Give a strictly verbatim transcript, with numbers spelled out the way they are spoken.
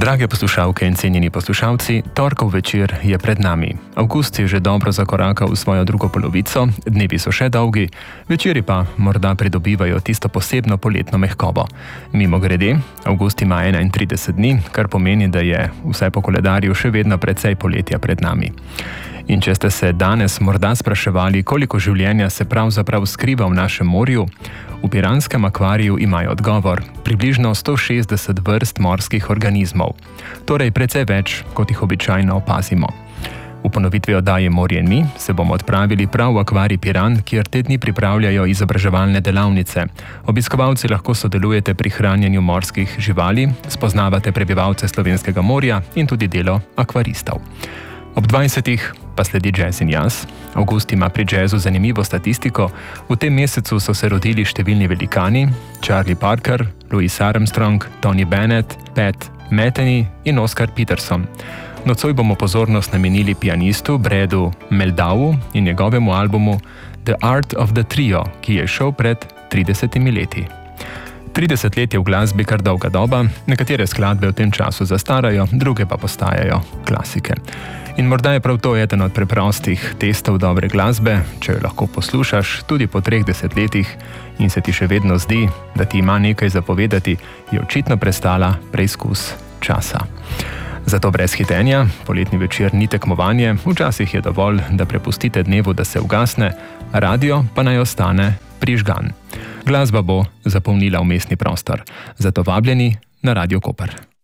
Drage poslušalke in cenjeni poslušalci, torkov večer je pred nami. Avgust je že dobro zakorakal v svojo drugo polovico, dnevi so še dolgi, večeri pa morda pridobivajo tisto posebno poletno mehkobo. Mimogrede, avgust ima enaintrideset dni, kar pomeni, da je vsaj po koledarju še vedno precej poletja pred nami. In če ste se danes morda spraševali, koliko življenja se pravzaprav skriva v našem morju, v Piranskem akvariju imajo odgovor: približno sto šestdeset vrst morskih organizmov, torej precej več, kot jih običajno opazimo. V ponovitvi oddaje Morje in mi se bomo odpravili prav v akvarij Piran, kjer te dni pripravljajo izobraževalne delavnice. Obiskovalci lahko sodelujete pri hranjenju morskih živali, spoznavate prebivalce slovenskega morja in tudi delo akvaristov. Ob dvajsetih pa sledi Jazz in jaz. Avgust ima pri jazzu zanimivo statistiko. V tem mesecu so se rodili številni velikani: Charlie Parker, Louis Armstrong, Tony Bennett, Pat Metheny in Oscar Peterson. Nocoj bomo pozornost namenili pianistu Bradu Meldawu in njegovemu albumu The Art of the Trio, ki je šel pred tridesetimi leti. trideset let je v glasbi kar dolga doba, nekatere skladbe v tem času zastarajo, druge pa postajajo klasike. In morda je prav to eden od preprostih testov dobre glasbe, če jo lahko poslušaš tudi po treh desetletjih in se ti še vedno zdi, da ti ima nekaj zapovedati, je očitno prestala preizkus časa. Zato brez hitenja, poletni večer ni tekmovanje, včasih je dovolj, da prepustite dnevu, da se ugasne, radio pa naj ostane prižgan. Glasba bo zapolnila vmesni prostor, zato vabljeni na Radio Koper.